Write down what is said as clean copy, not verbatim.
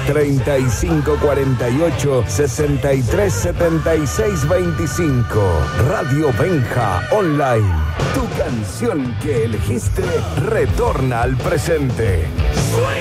3548-637625. Radio Benja Online. Tu canción que elegiste retorna al presente.